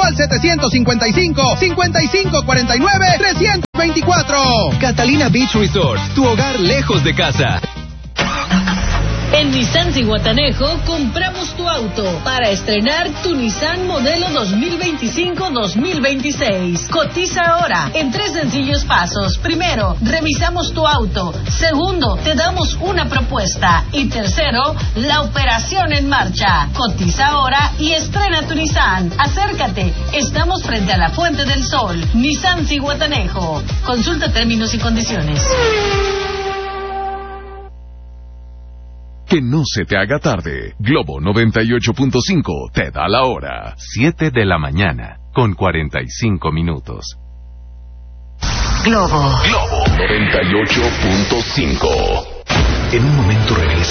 al 755-5549-324. Catalina Beach Resort, tu hogar lejos de casa. En Nissan Zihuatanejo compramos tu auto para estrenar tu Nissan modelo 2025-2026. Cotiza ahora en 3 sencillos pasos. Primero, revisamos tu auto. Segundo, te damos una propuesta. Y tercero, la operación en marcha. Cotiza ahora y estrena tu Nissan. Acércate. Estamos frente a la Fuente del Sol. Nissan Zihuatanejo. Consulta términos y condiciones. Que no se te haga tarde. Globo 98.5 te da la hora. 7 de la mañana, con 45 minutos. Globo 98.5. En un momento regresa.